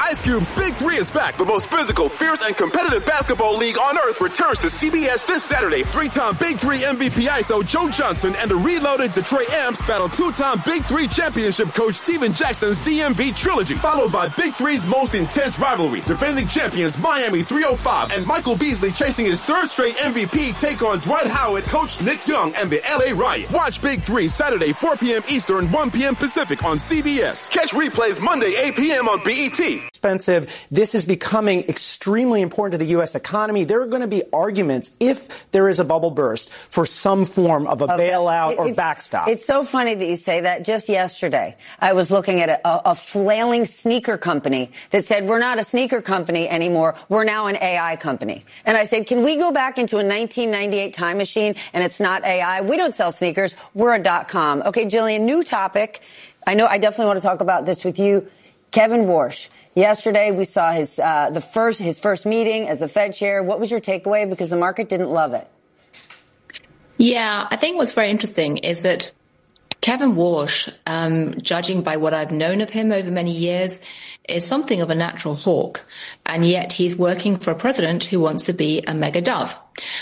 Ice Cube's Big Three is back. The most physical, fierce, and competitive basketball league on earth returns to CBS this Saturday. Three-time Big Three MVP ISO Joe Johnson and the reloaded Detroit Amps battle two-time Big Three championship coach Steven Jackson's DMV trilogy, followed by Big Three's most intense rivalry. Defending champions Miami 305 and Michael Beasley chasing his third straight MVP take on Dwight Howard, coach Nick Young, and the LA Riot. Watch Big Three Saturday 4 p.m. Eastern, 1 p.m. Pacific on CBS. Catch replays Monday 8 p.m. on BET. Expensive. This is becoming extremely important to the U.S. economy. There are going to be arguments, if there is a bubble burst, for some form of a bailout or backstop. It's so funny that you say that. Just yesterday, I was looking at a flailing sneaker company that said, we're not a sneaker company anymore. We're now an AI company. And I said, can we go back into a 1998 time machine and it's not AI? We don't sell sneakers. We're a .com. Okay, Jillian, new topic. I know I definitely want to talk about this with you. Kevin Warsh. Yesterday, we saw his first meeting as the Fed chair. What was your takeaway? Because the market didn't love it. Yeah, I think what's very interesting is that Kevin Warsh, judging by what I've known of him over many years, is something of a natural hawk. And yet he's working for a president who wants to be a mega dove.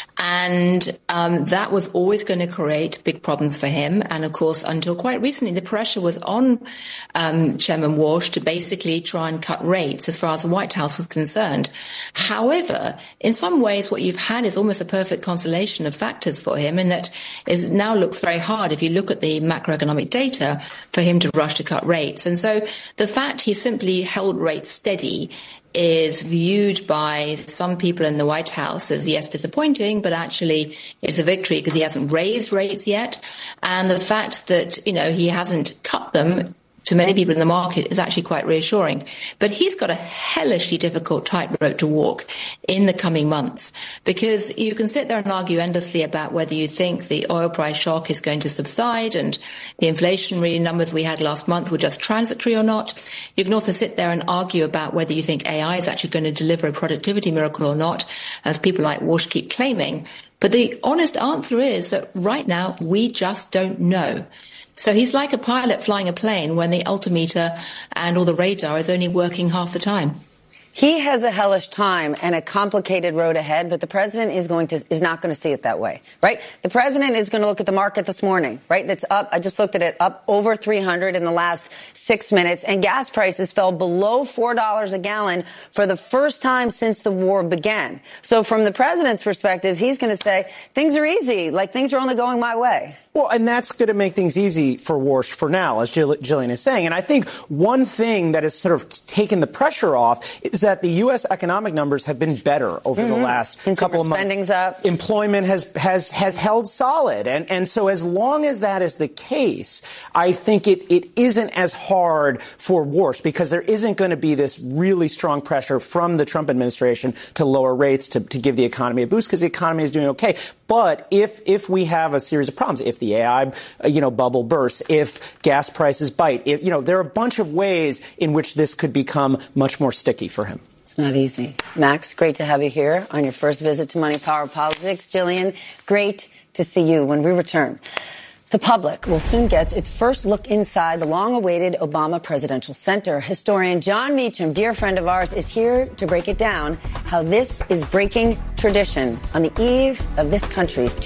And that was always going to create big problems for him. And of course, until quite recently, the pressure was on Chairman Warsh to basically try and cut rates as far as the White House was concerned. However, in some ways, what you've had is almost a perfect constellation of factors for him, and that is now looks very hard, if you look at the macroeconomic data, for him to rush to cut rates. And so the fact he simply held rates steady is viewed by some people in the White House as, yes, disappointing, but actually it's a victory because he hasn't raised rates yet. And the fact that, he hasn't cut them to many people in the market is actually quite reassuring. But he's got a hellishly difficult tightrope to walk in the coming months, because you can sit there and argue endlessly about whether you think the oil price shock is going to subside and the inflationary numbers we had last month were just transitory or not. You can also sit there and argue about whether you think AI is actually going to deliver a productivity miracle or not, as people like Walsh keep claiming. But the honest answer is that right now we just don't know. So he's like a pilot flying a plane when the altimeter and all the radar is only working half the time. He has a hellish time and a complicated road ahead, but the president is not going to see it that way, right? The president is going to look at the market this morning, right? That's up. I just looked at it, up over 300 in the last 6 minutes, and gas prices fell below $4 a gallon for the first time since the war began. So from the president's perspective, he's going to say things are easy, like things are only going my way. Well, and that's going to make things easy for Warsh for now, as Jillian is saying. And I think one thing that has sort of taken the pressure off is that the U.S. economic numbers have been better over the last couple of months. Spending's up. Employment has held solid. And so as long as that is the case, I think it isn't as hard for Warsh, because there isn't going to be this really strong pressure from the Trump administration to lower rates, to give the economy a boost, because the economy is doing okay. But if we have a series of problems, if the AI, bubble bursts, if gas prices bite, there are a bunch of ways in which this could become much more sticky for him. It's not easy. Max, great to have you here on your first visit to Money Power Politics. Jillian, great to see you. When we return, the public will soon get its first look inside the long-awaited Obama Presidential Center. Historian John Meacham, dear friend of ours, is here to break it down, how this is breaking tradition on the eve of this country's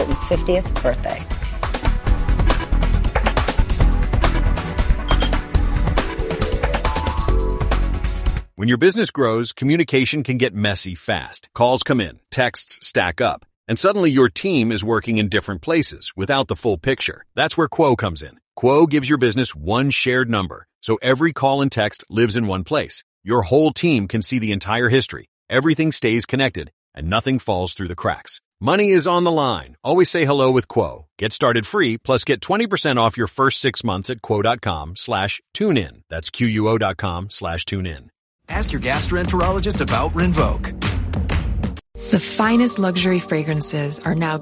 250th birthday. When your business grows, communication can get messy fast. Calls come in, texts stack up, and suddenly your team is working in different places without the full picture. That's where Quo comes in. Quo gives your business one shared number, so every call and text lives in one place. Your whole team can see the entire history. Everything stays connected, and nothing falls through the cracks. Money is on the line. Always say hello with Quo. Get started free, plus get 20% off your first 6 months at quo.com/tunein. That's QUO.com/tunein. Ask your gastroenterologist about Rinvoq. The finest luxury fragrances are now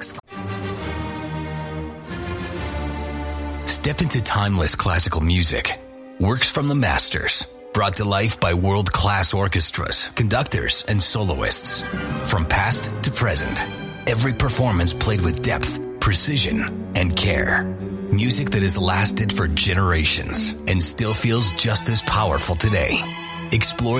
Step into timeless classical music. Works from the masters. Brought to life by world-class orchestras, conductors, and soloists. From past to present. Every performance played with depth, precision, and care. Music that has lasted for generations and still feels just as powerful today. Explore